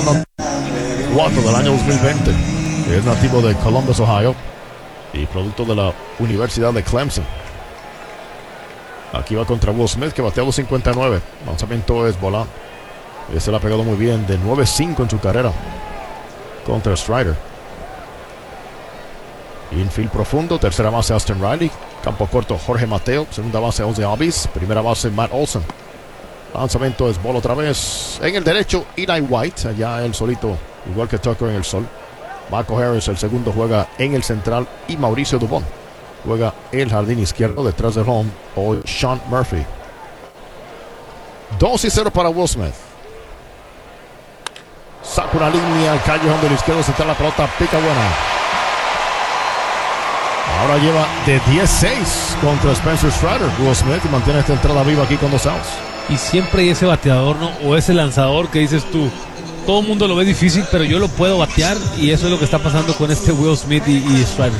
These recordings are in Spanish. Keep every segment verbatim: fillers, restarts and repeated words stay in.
ronda cuatro del año dos mil veinte. Es nativo de Columbus, Ohio, y producto de la Universidad de Clemson. Aquí va contra Will Smith, que batea dos cincuenta y nueve. Lanzamiento es bola. Ese le ha pegado muy bien, de nueve cinco en su carrera contra Strider. Infield profundo, tercera base Austin Riley, campo corto Jorge Mateo, segunda base Ozzy Albies, primera base Matt Olson. Lanzamiento es bola otra vez. En el derecho Eli White, allá él solito, igual que Tucker en el sol. Marco Harris, el segundo, juega en el central, y Mauricio Dubón juega el jardín izquierdo detrás del home, o Sean Murphy. dos y cero para Will Smith. Saca una línea al callejón del izquierdo, se está la pelota, pica buena. Ahora lleva de diez seis contra Spencer Strider. Will Smith mantiene esta entrada viva aquí con dos outs. Y siempre hay ese bateador, ¿no? O ese lanzador que dices tú, todo el mundo lo ve difícil, pero yo lo puedo batear, y eso es lo que está pasando con este Will Smith y, y Strider.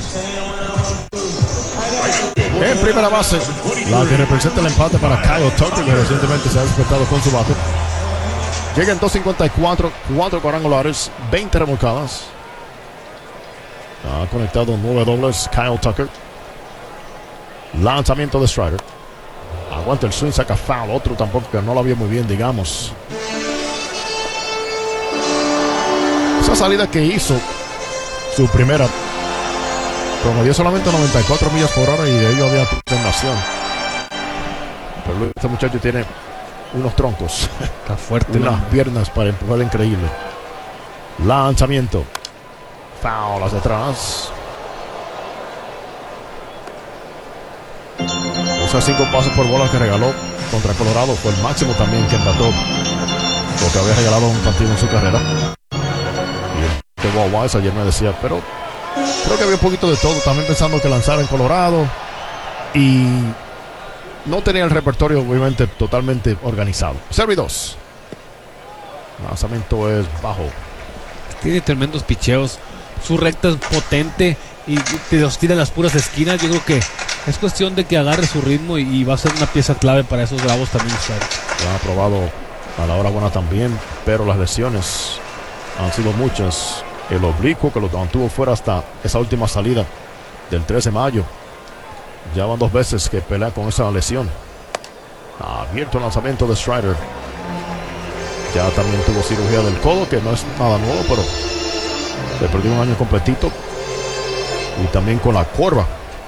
En primera base, la que representa el empate para Kyle Tucker, que recientemente se ha despertado con su bate. Llega en dos cincuenta y cuatro, cuatro cuadrangulares, veinte remolcadas. Ha conectado nueve dobles Kyle Tucker. Lanzamiento de Strider. Aguanta el swing, saca foul. Otro tampoco que no la vio muy bien, digamos. Esa salida que hizo, su primera, promedió solamente noventa y cuatro millas por hora, y de ello había terminación. Pero este muchacho tiene unos troncos. Está fuerte. Unas ¿no? piernas para empujar increíble. Lanzamiento. Foul hacia atrás. Usa cinco pases por bola que regaló contra Colorado. Fue el máximo también que empató lo que había regalado un partido en su carrera. Y el de Wall Wise ayer me decía, pero creo que había un poquito de todo. También pensando que lanzar en Colorado, y no tenía el repertorio obviamente totalmente organizado. Serve dos. Lanzamiento es bajo. Tiene tremendos picheos. Su recta es potente y te los tira en las puras esquinas. Yo creo que es cuestión de que agarre su ritmo, y, y va a ser una pieza clave para esos Bravos también. Lo ha probado a la hora buena también, pero las lesiones han sido muchas. El oblicuo, que lo mantuvo fuera hasta esa última salida del trece de mayo. Ya van dos veces que pelea con esa lesión. Abierto el lanzamiento de Strider. Ya también tuvo cirugía del codo, que no es nada nuevo, pero se perdió un año completito. Y también con la corva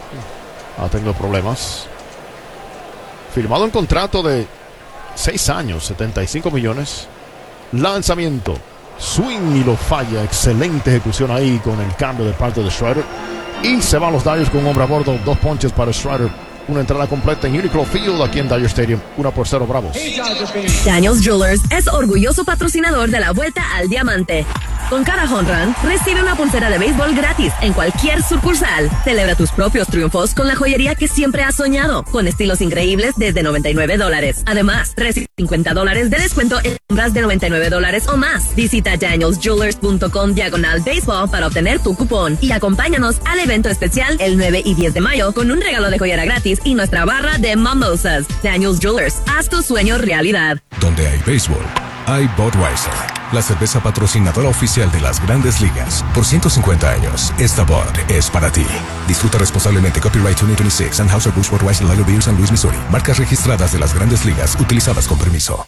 ha tenido problemas. Firmado un contrato de seis años, setenta y cinco millones. Lanzamiento, swing, y lo falla. Excelente ejecución ahí con el cambio de parte de Strider. Y se van los Dodgers con un hombre a bordo. Dos ponches para Strider. Una entrada completa en Uniqlo Field, aquí en Dodger Stadium. Una por cero Bravos. Daniels Jewelers es orgulloso patrocinador de la Vuelta al Diamante. Con cada home run, recibe una pulsera de béisbol gratis en cualquier sucursal. Celebra tus propios triunfos con la joyería que siempre has soñado, con estilos increíbles desde noventa y nueve dólares. Además, recibe cincuenta dólares de descuento en compras de noventa y nueve dólares o más. Visita daniels jewelers punto com diagonal béisbol para obtener tu cupón, y acompáñanos al evento especial el nueve y diez de mayo con un regalo de joyera gratis y nuestra barra de mimosas. Daniels Jewelers, haz tu sueño realidad. Donde hay béisbol, hay Budweiser, la cerveza patrocinadora oficial de las Grandes Ligas. Por ciento cincuenta años, esta Bud es para ti. Disfruta responsablemente. Copyright dos mil veintiséis, Anheuser-Busch Budweiser Lager Beer, San Luis, Missouri. Marcas registradas de las Grandes Ligas, utilizadas con permiso.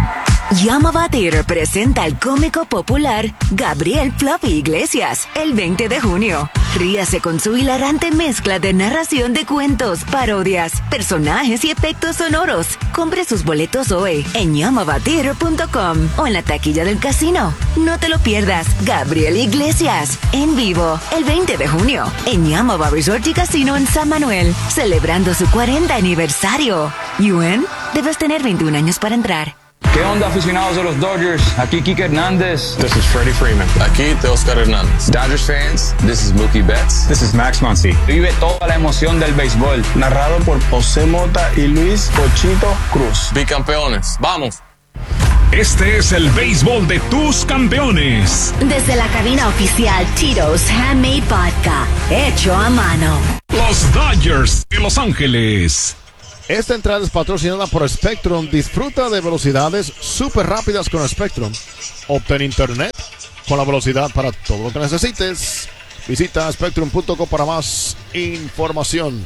Llama Theater presenta al cómico popular Gabriel Fluffy Iglesias el veinte de junio. Ríase con su hilarante mezcla de narración de cuentos, parodias, personajes y efectos sonoros. Compre sus boletos hoy en llamava theater punto com o en la taquilla del casino. No te lo pierdas. Gabriel Iglesias en vivo el veinte de junio en Llamava Resort y Casino en San Manuel, celebrando su cuarenta aniversario. U N, debes tener veintiún años para entrar. ¿Qué onda, aficionados de los Dodgers? Aquí Kike Hernández. This is Freddie Freeman. Aquí Teoscar Hernández. Dodgers fans, this is Mookie Betts. This is Max Muncy. Vive toda la emoción del béisbol. Narrado por José Mota y Luis Pochito Cruz. Bicampeones, ¡vamos! Este es el béisbol de tus campeones. Desde la cabina oficial Tito's Handmade Vodka, hecho a mano. Los Dodgers de Los Ángeles. Esta entrada es patrocinada por Spectrum. Disfruta de velocidades súper rápidas con Spectrum. Obtén internet con la velocidad para todo lo que necesites. Visita spectrum punto com para más información.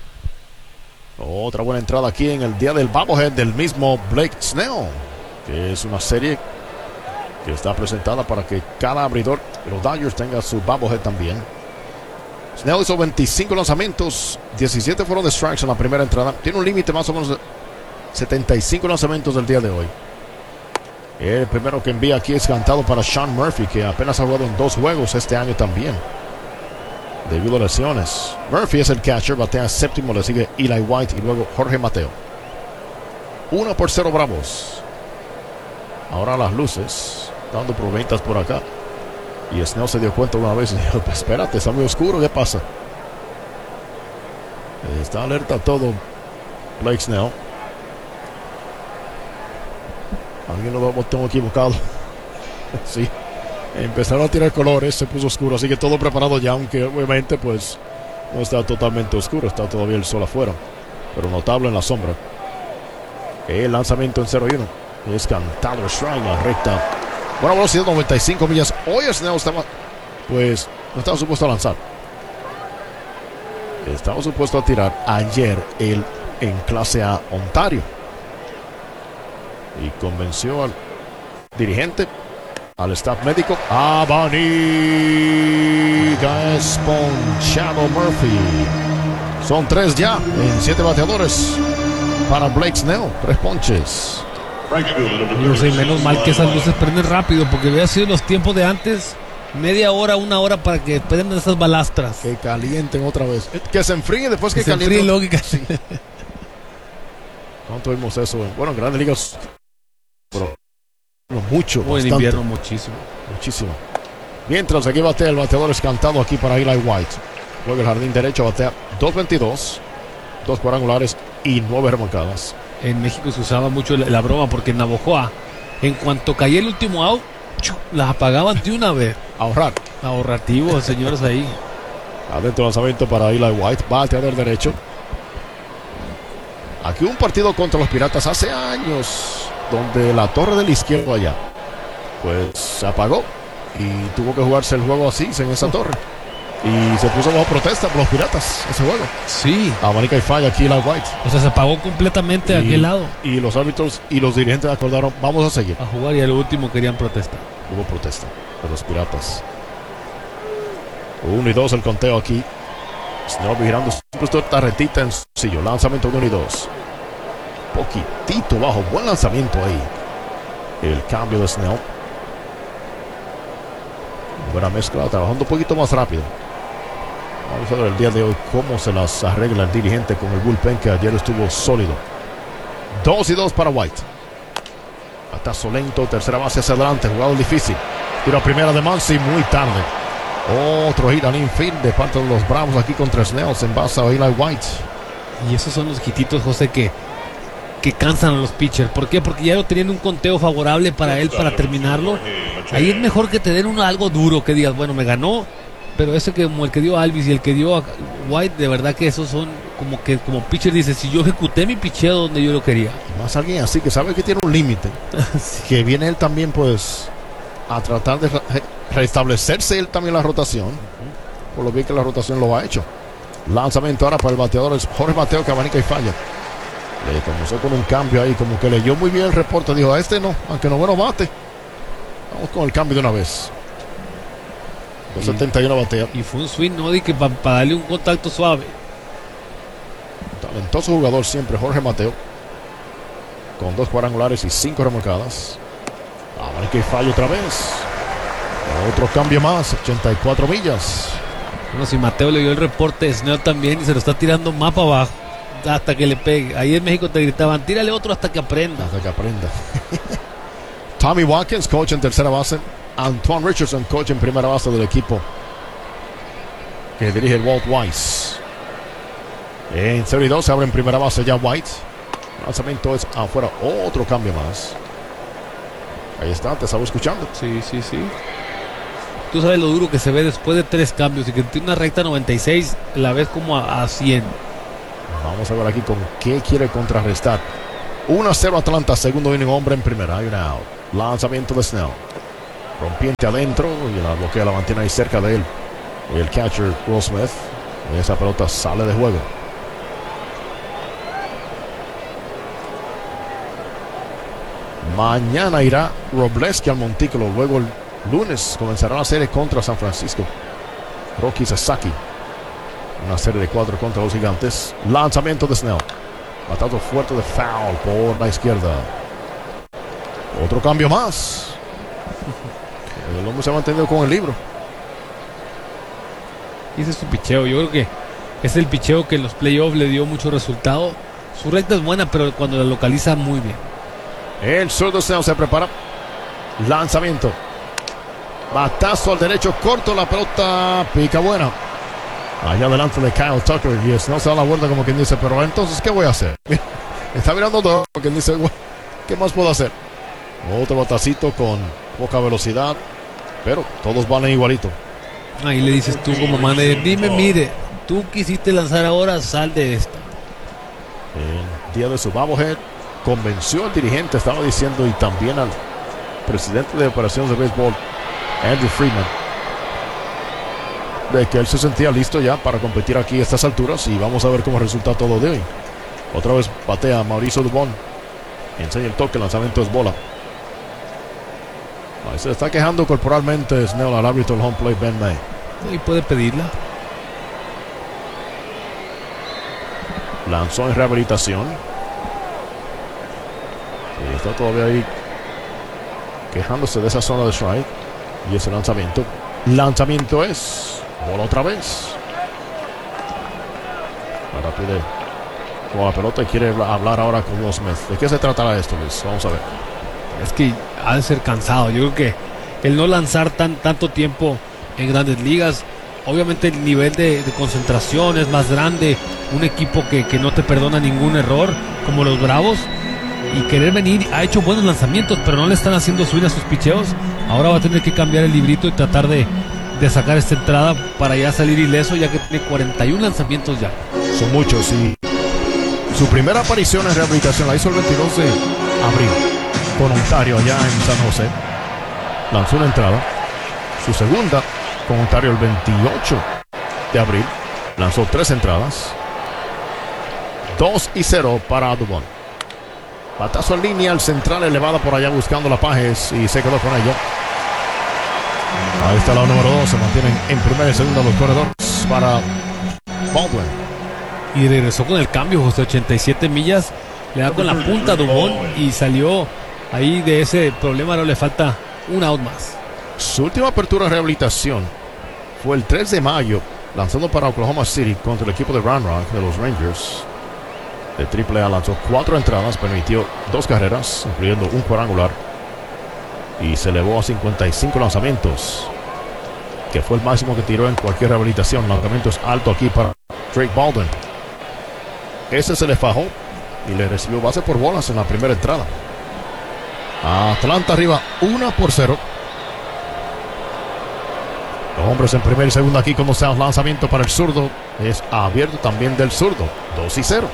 Otra buena entrada aquí en el día del bobblehead del mismo Blake Snell, que es una serie que está presentada para que cada abridor de los Dodgers tenga su bobblehead también. Snell hizo veinticinco lanzamientos, diecisiete fueron de strikes en la primera entrada. Tiene un límite más o menos de setenta y cinco lanzamientos del día de hoy. El primero que envía aquí es cantado para Sean Murphy, que apenas ha jugado en dos juegos este año también, debido a lesiones. Murphy es el catcher, batea séptimo, le sigue Eli White y luego Jorge Mateo. Uno por cero Bravos. Ahora las luces, dando por ventas por acá. Y Snell se dio cuenta una vez y dijo, pues espérate, está muy oscuro, ¿qué pasa? Está alerta todo Blake Snell. Alguien lo tengo equivocado. Sí. Empezaron a tirar colores, se puso oscuro, así que todo preparado ya, aunque obviamente pues no está totalmente oscuro, está todavía el sol afuera, pero notable en la sombra. El lanzamiento en cero y uno es cantado strike, la recta. Buena velocidad, noventa y cinco millas. Hoy Snell estaba, pues, no estaba supuesto a lanzar. Estaba supuesto a tirar ayer el, en clase A Ontario. Y convenció al dirigente, al staff médico. Abanicas ponchado Murphy. Son tres ya en siete bateadores para Blake Snell. Tres ponches. No sé, menos mal que esas luces prenden rápido, porque hubiera sido los tiempos de antes, media hora, una hora para que prendan esas balastras. Que calienten otra vez. Que se enfríe después que, que se calienten. Enfríe, lógica. Sí. ¿Cuánto vimos eso? Bueno, en grandes ligas. Pero bueno, mucho. O en invierno muchísimo. Muchísimo. Mientras aquí batea el bateador escantado aquí para Eli White. Juega el jardín derecho, batea dos veintidós, dos cuadrangulares y nueve remolcadas. En México se usaba mucho la, la broma, porque en Navojoa, en cuanto caía el último out, las apagaban de una vez. Ahorrar. Ahorrativo, señores, ahí. Adentro lanzamiento para Eli White, bateador derecho. Aquí un partido contra los Piratas hace años, donde la torre del izquierdo allá, pues se apagó y tuvo que jugarse el juego así, en esa torre. Y se puso bajo protesta por los Piratas ese juego. Sí. Abanica y falla aquí Eli White. O sea, se apagó completamente a aquel lado. Y los árbitros y los dirigentes acordaron, vamos a seguir. A jugar, y al último querían protestar. Hubo protesta de los Piratas. Uno y dos el conteo aquí. Snell girando siempre tarretita en sillo. Lanzamiento de uno y dos. Poquitito bajo. Buen lanzamiento ahí. El cambio de Snell. Buena mezcla. Trabajando un poquito más rápido. Vamos a ver el día de hoy cómo se las arregla el dirigente con el bullpen, que ayer estuvo sólido. Dos y dos para White. Atazo lento. Tercera base hacia adelante. Jugado difícil. Tiro a primera de Muncy muy tarde. Otro hit al infield de parte de los Bravos aquí contra Snell en base a Eli White. Y esos son los hititos, José, que, que cansan a los pitchers. ¿Por qué? Porque ya lo tenían un conteo favorable para él para terminarlo. Ahí es mejor que te den uno algo duro, que digas, bueno, me ganó. Pero ese que como el que dio Alvis y el que dio a White, de verdad que esos son como que como pitcher dice, si yo ejecuté mi picheo donde yo lo quería. Más alguien así que sabe que tiene un límite. Sí. Que viene él también pues a tratar de restablecerse él también la rotación. Por lo bien que la rotación lo ha hecho. Lanzamiento ahora para el bateador, es Jorge Mateo, que abanica y falla. Le comenzó con un cambio ahí, como que leyó muy bien el reporte. Dijo, a este no, aunque no bueno bate. Vamos con el cambio de una vez. dos setenta y uno batea. Y fue un swing, ¿no? De que para pa darle un contacto suave. Talentoso jugador siempre, Jorge Mateo. Con dos cuadrangulares y cinco remolcadas. Abanica y falla otra vez. Otro cambio más, ochenta y cuatro millas. Bueno, si Mateo le dio el reporte, Snell también, y se lo está tirando más para abajo hasta que le pegue. Ahí en México te gritaban, tírale otro hasta que aprenda. Hasta que aprenda. Tommy Watkins, coach en tercera base. Antoine Richardson, coach en primera base del equipo que dirige el Walt Weiss. En cero y dos se abre en primera base ya White. El lanzamiento es afuera. Otro cambio más. Ahí está, te estaba escuchando. Sí, sí, sí. Tú sabes lo duro que se ve después de tres cambios y que tiene una recta noventa y seis, la ves como a, a cien. Vamos a ver aquí con qué quiere contrarrestar. uno a cero Atlanta, segundo inning, hombre en primera. Hay una out. Lanzamiento de Snell. Rompiente adentro y la bloquea, la mantiene ahí cerca de él. El catcher, Will Smith. Y esa pelota sale de juego. Mañana irá Robleski al montículo. Luego el lunes comenzará la serie contra San Francisco. Rocky Sasaki. Una serie de cuatro contra los Gigantes. Lanzamiento de Snell. Batazo fuerte de foul por la izquierda. Otro cambio más. El hombre se ha mantenido con el libro. Y ese es su picheo. Yo creo que es el picheo que en los playoffs le dio mucho resultado. Su recta es buena, pero cuando la localiza muy bien. El zurdo Snell se prepara. Lanzamiento. Batazo al derecho, corto, la pelota pica buena. Allá adelante de Kyle Tucker. Y Snell se da la vuelta como quien dice, pero entonces, ¿qué voy a hacer? Está mirando todo, como quien dice, ¿qué más puedo hacer? Otro batacito con poca velocidad, pero todos valen igualito. Ahí le dices tú como manager, dime, mire, tú quisiste lanzar ahora, sal de esta. El día de su bobblehead convenció al dirigente, estaba diciendo, y también al presidente de operaciones de béisbol, Andrew Friedman, de que él se sentía listo ya para competir aquí a estas alturas, y vamos a ver cómo resulta todo de hoy. Otra vez batea Mauricio Dubón, enseña el toque, el lanzamiento es bola. Ahí se está quejando corporalmente Snell al árbitro del home plate, Ben May. Y puede pedirla. Lanzó en rehabilitación. Y está todavía ahí quejándose de esa zona de strike. Y ese lanzamiento. Lanzamiento es bola otra vez. Ahora pide con la pelota y quiere hablar ahora con Will Smith. ¿De qué se tratará esto, Luis? Vamos a ver. Es que ha de ser cansado. Yo creo que el no lanzar tan, tanto tiempo en grandes ligas, obviamente el nivel de, de concentración es más grande. Un equipo que, que no te perdona ningún error, como los Bravos, y querer venir, ha hecho buenos lanzamientos, pero no le están haciendo swing a sus picheos. Ahora va a tener que cambiar el librito y tratar de, de sacar esta entrada para ya salir ileso, ya que tiene cuarenta y uno lanzamientos ya. Son muchos, y su primera aparición en rehabilitación la hizo el veintidós de abril con Ontario allá en San José. Lanzó una entrada. Su segunda con Ontario el veintiocho de abril. Lanzó tres entradas. dos y cero para Dubón. Batazo en línea, al central elevada por allá buscando la Pajes y se quedó con ella. Ahí está la número dos. Se mantienen en primera y segunda los corredores para Baldwin. Y regresó con el cambio, José. ochenta y siete millas. Le da con la punta a Dubón y salió ahí de ese problema. No le falta un out más. Su última apertura de rehabilitación fue el tres de mayo, lanzando para Oklahoma City contra el equipo de Round Rock de los Rangers. De triple A lanzó cuatro entradas, permitió dos carreras, incluyendo un cuadrangular, y se elevó a cincuenta y cinco lanzamientos, que fue el máximo que tiró en cualquier rehabilitación. Lanzamientos alto aquí para Drake Baldwin. Ese se le fajó y le recibió base por bolas en la primera entrada. Atlanta arriba uno por cero. Los hombres en primera y segunda aquí con los lanzamiento para el zurdo. Es abierto también del zurdo. dos y cero.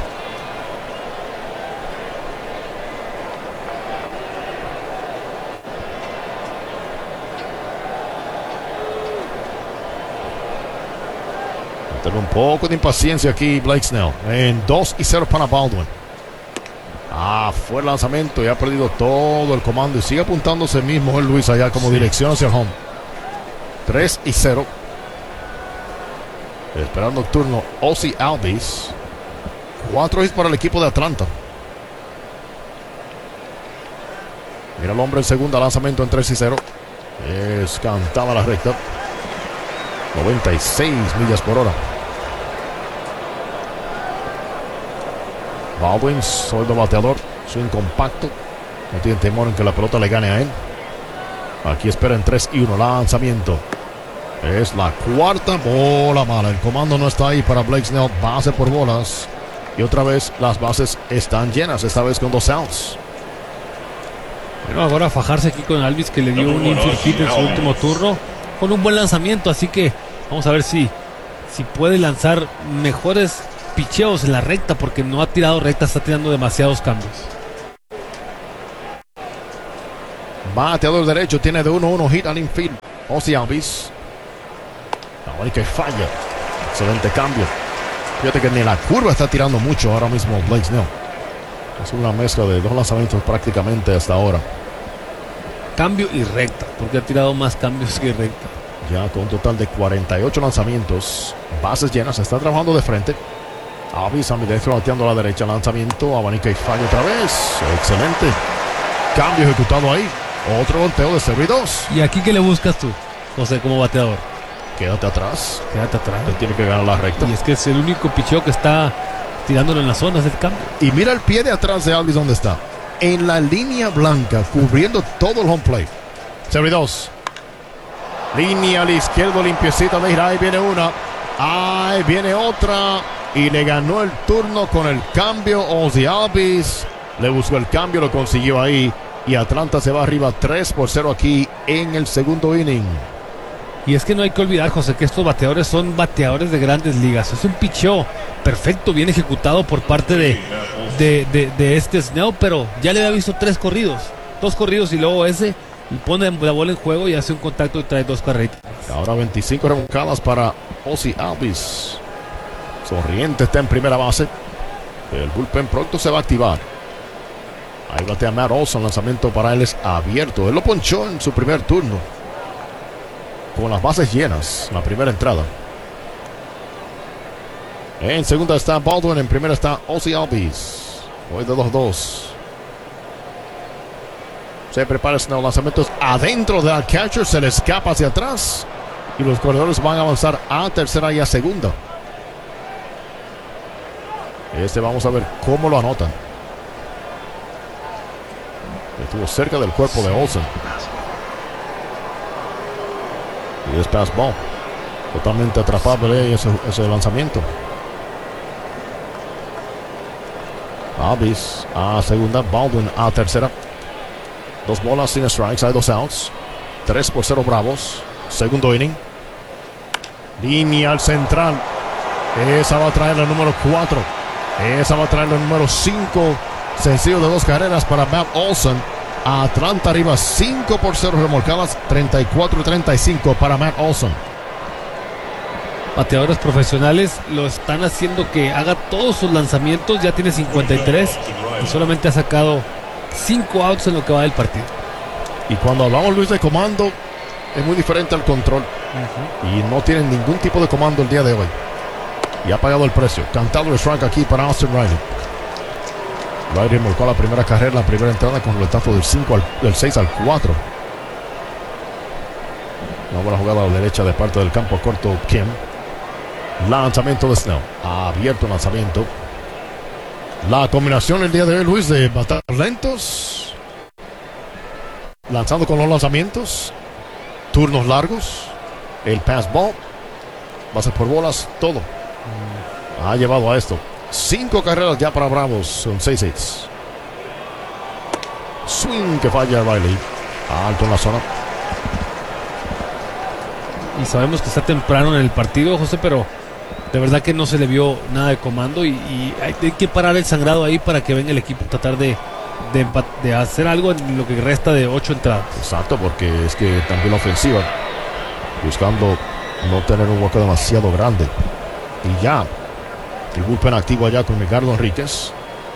Tiene un poco de impaciencia aquí Blake Snell. En dos y cero para Baldwin. Ah, fue el lanzamiento y ha perdido todo el comando y sigue apuntándose mismo el Luis allá como sí. Dirección hacia el home. tres y cero. Esperando el turno Ozzy Albies. cuatro hits para el equipo de Atlanta. Mira el hombre en segunda, lanzamiento en tres y cero. Es cantada la recta. noventa y seis millas por hora. Baldwin, sueldo bateador, swing compacto. No tiene temor en que la pelota le gane a él. Aquí espera en tres y uno. Lanzamiento. Es la cuarta bola mala. El comando no está ahí para Blake Snell. Base por bolas. Y otra vez las bases están llenas. Esta vez con dos outs. Bueno, ahora fajarse aquí con Albies, que le dio un infield hit en su último turno con un buen lanzamiento. Así que vamos a ver si, si puede lanzar mejores picheos en la recta, porque no ha tirado recta, está tirando demasiados cambios. Bateador derecho, tiene de uno uno, hit al infield. Ozzie Albies. Ahora que falla. Excelente cambio. Fíjate que ni la curva está tirando mucho ahora mismo Blake Snell. Es una mezcla de dos lanzamientos prácticamente hasta ahora. Cambio y recta, porque ha tirado más cambios que recta. Ya con un total de cuarenta y ocho lanzamientos. Bases llenas, está trabajando de frente. Albies a mi derecho, bateando a la derecha. Lanzamiento, abanica y falla otra vez. Excelente. Cambio ejecutado ahí. Otro volteo de cero y dos. ¿Y aquí qué le buscas tú, José, como bateador? Quédate atrás. Quédate atrás. Te tiene que ganar la recta. Y es que es el único picheo que está tirándolo en la zona, es el cambio. Y mira el pie de atrás de Albies donde está. En la línea blanca, cubriendo todo el home plate. cero y dos. Línea al izquierdo, limpiecita de gira. Ahí viene una. Ahí viene otra. Y le ganó el turno con el cambio. Ozzie Albies le buscó el cambio, lo consiguió ahí. Y Atlanta se va arriba tres por cero aquí en el segundo inning. Y es que no hay que olvidar, José, que estos bateadores son bateadores de grandes ligas. Es un picheo perfecto, bien ejecutado por parte de, de, de, de este Snell, pero ya le había visto tres corridos. Dos corridos y luego ese, y pone la bola en juego y hace un contacto y trae dos carreras. Ahora veinticinco remolcadas para Ozzie Albies. Sonriente está en primera base. El bullpen pronto se va a activar. Ahí batea Matt Olson, lanzamiento para él es abierto. Él lo ponchó en su primer turno. Con las bases llenas, la primera entrada. En segunda está Baldwin, en primera está Ozzie Albies. Hoy de dos dos. Se prepara Snell, lanzamientos adentro del catcher, se le escapa hacia atrás. Y los corredores van a avanzar a tercera y a segunda. Este vamos a ver cómo lo anotan. Estuvo cerca del cuerpo de Olson. Y es pass ball. Totalmente atrapable ese, ese lanzamiento. Albies a segunda, Baldwin a tercera. Dos bolas sin strikes, hay dos outs. tres por cero Bravos. Segundo inning. Línea al central. Esa va a traer el número cuatro. Esa va a traer el número cinco. Sencillo de dos carreras para Matt Olson. Atlanta arriba cinco por cero remolcadas, treinta y cuatro a treinta y cinco para Matt Olson. Bateadores profesionales lo están haciendo que haga todos sus lanzamientos. Ya tiene cincuenta y tres y solamente ha sacado cinco outs en lo que va del partido. Y cuando hablamos, Luis, de comando, es muy diferente al control. Uh-huh. Y no tienen ningún tipo de comando el día de hoy. Y ha pagado el precio. Cantado el strike aquí para Austin Riley. Riley marcó la primera carrera, la primera entrada con el letazo del, cinco al, del seis al cuatro. Una buena jugada a la derecha de parte del campo corto Kim. Lanzamiento de Snell. Abierto el lanzamiento. La combinación el día de hoy, Luis, de batallas lentos. Lanzando con los lanzamientos. Turnos largos. El pass ball. Bases por bolas, todo. Ha llevado a esto. Cinco carreras ya para Bravos. Son seis hits. Swing que falla Riley. Alto en la zona. Y sabemos que está temprano en el partido, José, pero de verdad que no se le vio nada de comando. Y, y hay, hay que parar el sangrado ahí para que venga el equipo a tratar de, de, de hacer algo en lo que resta de ocho entradas. Exacto, porque es que también la ofensiva, buscando no tener un hueco demasiado grande. Y ya el bullpen activo allá con Ricardo Enríquez.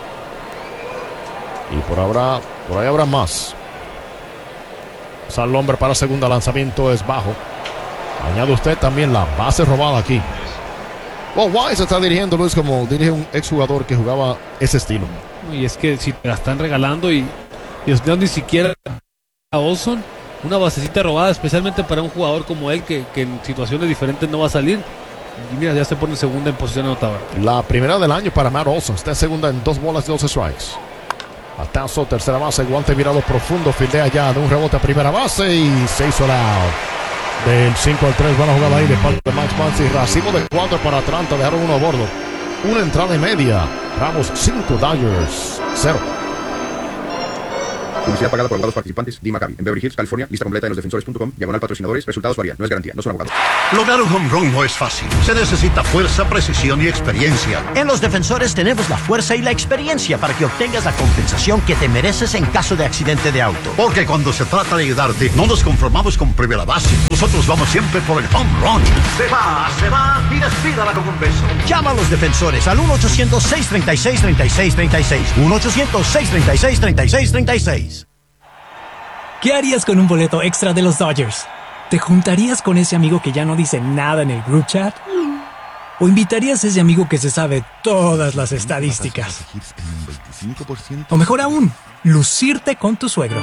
Y por ahora, por ahí habrá más. Sal Lomber para segunda, lanzamiento es bajo. Añade usted también la base robada aquí. Well, Wise está dirigiendo, Luis, como dirige un exjugador que jugaba ese estilo. Y es que si te la están regalando y, y usted ni siquiera a Olson, una basecita robada, especialmente para un jugador como él que, que en situaciones diferentes no va a salir. Y mira, ya se pone segunda en posición anotadora. La primera del año para Matt Olson. Está en segunda en dos bolas y dos strikes. Batazo, tercera base, guante virado profundo. Fildea ya de un rebote a primera base y se hizo el out. Del cinco al tres, buena jugada ahí de parte de Max Muncy. Racimo de cuatro para Atlanta, dejaron uno a bordo. Una entrada y media. Ramos cinco, Dodgers cero. Publicidad pagada por abogados participantes. D. Maccabi. En Beverly Hills, California. Lista completa en losdefensores punto com. Diagonal patrocinadores. Resultados varían. No es garantía. No son abogados. Lograr un home run no es fácil. Se necesita fuerza, precisión y experiencia. En Los Defensores tenemos la fuerza y la experiencia para que obtengas la compensación que te mereces en caso de accidente de auto. Porque cuando se trata de ayudarte, no nos conformamos con primera base. Nosotros vamos siempre por el home run. Se va, se va y despídala con un beso. Llama a Los Defensores al uno ochocientos, seiscientos treinta y seis, treinta y seis treinta y seis. uno ochocientos, seiscientos treinta y seis, treinta y seis treinta y seis. ¿Qué harías con un boleto extra de los Dodgers? ¿Te juntarías con ese amigo que ya no dice nada en el group chat? ¿O invitarías a ese amigo que se sabe todas las estadísticas? O mejor aún, lucirte con tu suegro.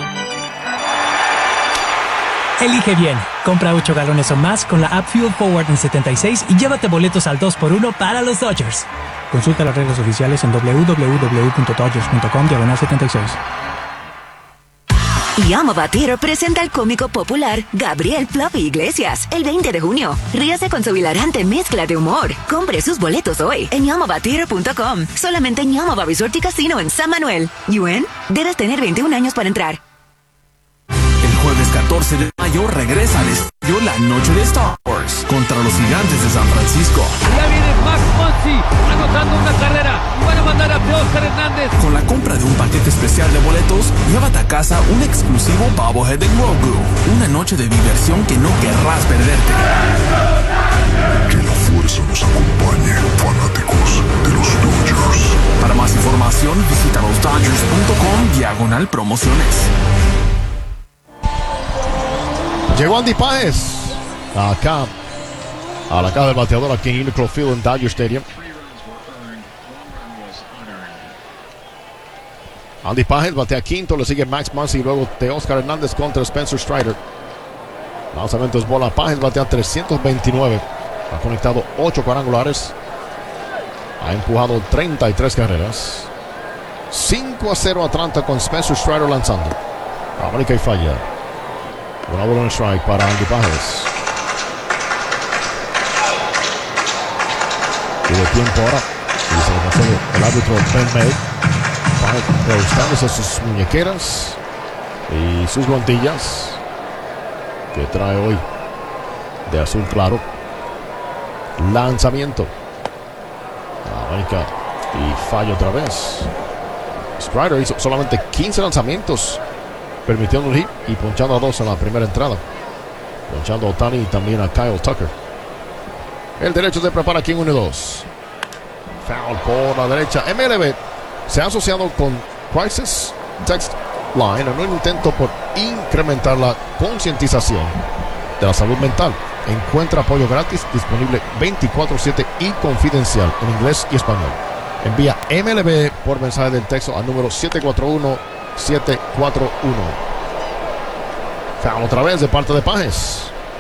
Elige bien. Compra ocho galones o más con la app Fuel Forward en setenta y seis y llévate boletos al dos por uno para los Dodgers. Consulta las reglas oficiales en doble u doble u doble u punto dodgers punto com diagonal setenta y seis. Yamava Theater presenta al cómico popular Gabriel Fluffy Iglesias el veinte de junio. Ríase con su hilarante mezcla de humor. Compre sus boletos hoy en yamava theater punto com. Solamente en Yamava Resort y Casino en San Manuel. ¿U N? Debes tener veintiún años para entrar. El jueves catorce de mayo regresa al estadio la noche de Star Wars contra los Gigantes de San Francisco. Ya viene Max Muncy anotando una carrera y van a mandar a Oscar Hernández. Con la compra de un paquete especial de boletos, llévate a casa un exclusivo bobblehead de Grogu. Una noche de diversión que no querrás perderte. Que la fuerza nos acompañe, fanáticos de los Dodgers. Para más información, visita los dodgers punto com diagonal promociones. Llegó Andy Páez acá a la caja del bateador aquí en Unicron Field en Dodger Stadium. Andy Páez batea quinto, le sigue Max Muncy y luego de Oscar Hernández contra Spencer Strider. Lanzamiento es bola. Páez batea trescientos veintinueve, ha conectado ocho cuadrangulares, ha empujado treinta y tres carreras. cinco a cero Atlanta con Spencer Strider lanzando. América y falla. Una bola en strike para Andy Páez. Tiene tiempo ahora. Y se le concede el árbitro Ben May. Páez reajustándose sus muñequeras y sus guantillas que trae hoy de azul claro. Lanzamiento. América y falla otra vez. Strider hizo solamente quince lanzamientos, permitiendo un hit y ponchando a dos en la primera entrada. Ponchando a Ohtani y también a Kyle Tucker. El derecho se prepara aquí en uno y dos. Foul por la derecha. M L B se ha asociado con Crisis Text Line en un intento por incrementar la concientización de la salud mental. Encuentra apoyo gratis disponible veinticuatro siete y confidencial en inglés y español. Envía M L B por mensaje del texto al número siete cuatro uno siete cuatro uno. Foul otra vez de parte de Páez.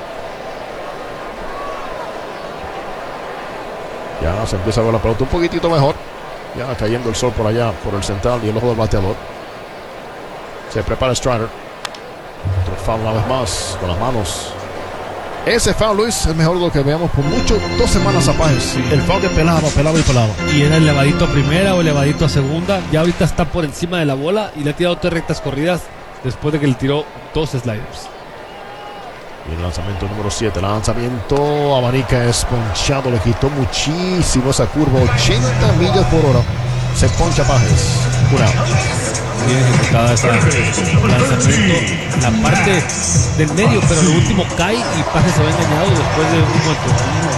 Ya se empieza a ver la pelota un poquitito mejor. Ya cayendo el sol por allá, por el central y el ojo del bateador. Se prepara Strider. Otro foul una vez más con las manos. Ese foul, Luis, es mejor de lo que veamos por mucho. Dos semanas a Páez. Sí. El foul que pelaba, pelaba y pelaba. Y era elevadito a primera o elevadito a segunda. Ya ahorita está por encima de la bola y le ha tirado tres rectas corridas después de que le tiró dos sliders. Y el lanzamiento número siete. Lanzamiento. Abanica es ponchado. Le quitó muchísimo esa curva. ochenta millas por hora. Se poncha Páez. Una. Bien ejecutada esa lanzamiento. La parte del medio, pero el último cae y Páez se va engañado después de un momento.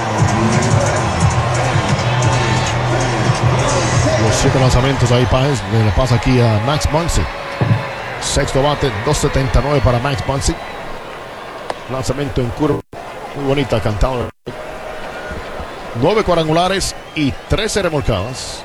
Los siete lanzamientos ahí Páez. Le pasa aquí a Max Muncy. Sexto bate. dos setenta y nueve para Max Muncy. Lanzamiento en curva. Muy bonita, cantado. Nueve cuadrangulares y trece remolcadas.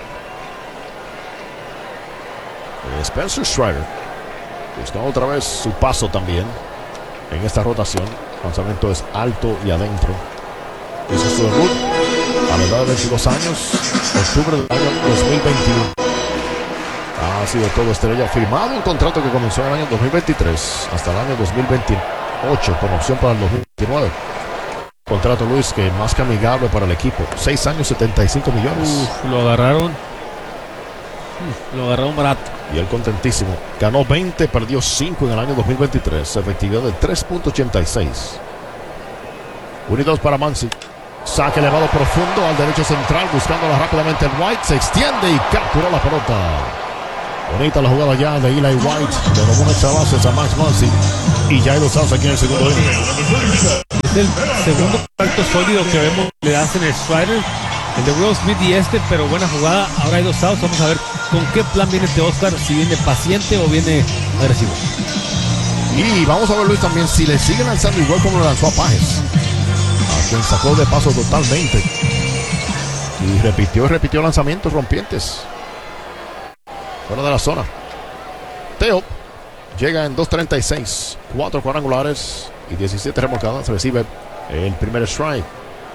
Spencer Strider buscando otra vez su paso también en esta rotación. Lanzamiento es alto y adentro. Ese es su debut a la edad de veintidós años, octubre del año dos mil veintiuno. Ha sido todo estrella. Firmado un contrato que comenzó en el año dos mil veintitrés hasta el año dos mil veintiocho con opción para el dos mil veintinueve. Contrato, Luis, que más que amigable para el equipo. seis años, setenta y cinco millones. Uf, lo agarraron. Uf, lo agarraron barato. Y él contentísimo. Ganó veinte, perdió cinco en el año dos mil veintitrés. Efectividad de tres punto ochenta y seis. uno y dos para Muncy. Saque elevado profundo al derecho central, buscándola rápidamente en White. Se extiende y capturó la pelota. Bonita la jugada ya de Eli White. Le robó un extra bases a Max Muncy. Y ya hay dos outs aquí en el segundo inning. Es el segundo contacto sólido que vemos le das en el Strider. El de Will Smith y este, pero buena jugada. Ahora hay dos outs. Vamos a ver con qué plan viene este Oscar. Si viene paciente o viene agresivo. Y vamos a ver, Luis, también si le sigue lanzando igual como lo lanzó a Pages, a quien sacó de paso totalmente. Y repitió y repitió lanzamientos rompientes. Fuera de la zona. Teo llega en dos treinta y seis. cuatro cuadrangulares y diecisiete remolcadas. Recibe el primer strike.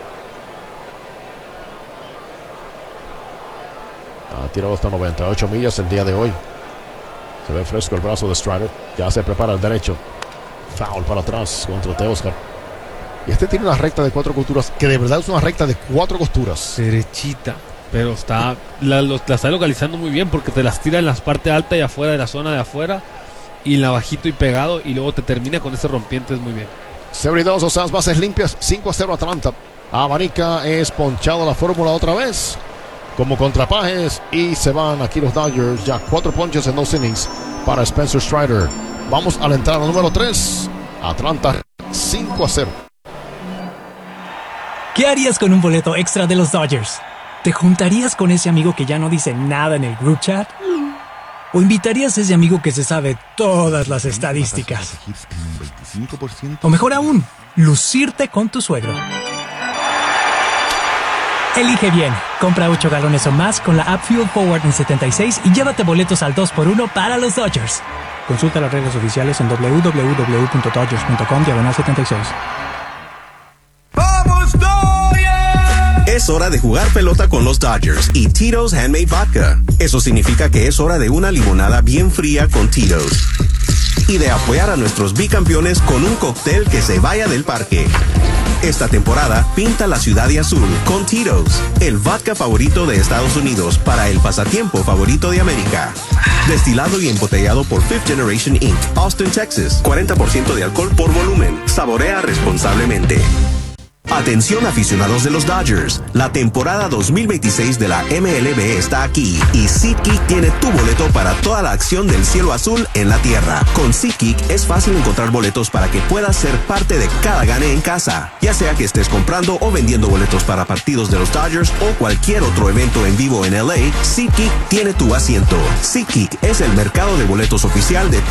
Ha tirado hasta noventa y ocho millas el día de hoy. Se ve fresco el brazo de Strider. Ya se prepara el derecho. Foul para atrás contra Teoscar. Y este tiene una recta de cuatro costuras, que de verdad es una recta de cuatro costuras. Derechita. Pero está la, lo, la está localizando muy bien, porque te las tira en la parte alta y afuera de la zona de afuera, y en la bajito y pegado, y luego te termina con ese rompientes muy bien. cero y dos, o sea, bases limpias. cinco a cero Atlanta. Abanica es ponchado a la fórmula otra vez, como contrapajes, y se van aquí los Dodgers. Ya cuatro ponches en dos innings para Spencer Strider. Vamos a la entrada número tres. Atlanta cinco a cero. ¿Qué harías con un boleto extra de los Dodgers? ¿Te juntarías con ese amigo que ya no dice nada en el group chat? ¿O invitarías a ese amigo que se sabe todas las estadísticas? O mejor aún, lucirte con tu suegro. Elige bien. Compra ocho galones o más con la app Fuel Forward en setenta y seis y llévate boletos al dos por uno para los Dodgers. Consulta las reglas oficiales en doble u doble u doble u punto dodgers punto com diagonal setenta y seis. ¡Vamos, Dodgers! Es hora de jugar pelota con los Dodgers y Tito's Handmade Vodka. Eso significa que es hora de una limonada bien fría con Tito's. Y de apoyar a nuestros bicampeones con un cóctel que se vaya del parque. Esta temporada, pinta la ciudad de azul con Tito's, el vodka favorito de Estados Unidos para el pasatiempo favorito de América. Destilado y embotellado por Fifth Generation incorporated, Austin, Texas. cuarenta por ciento de alcohol por volumen. Saborea responsablemente. Atención aficionados de los Dodgers, la temporada dos mil veintiséis de la M L B está aquí y SeatGeek tiene tu boleto para toda la acción del cielo azul en la tierra. Con SeatGeek es fácil encontrar boletos para que puedas ser parte de cada gane en casa, ya sea que estés comprando o vendiendo boletos para partidos de los Dodgers o cualquier otro evento en vivo en L A. SeatGeek tiene tu asiento. SeatGeek es el mercado de boletos oficial de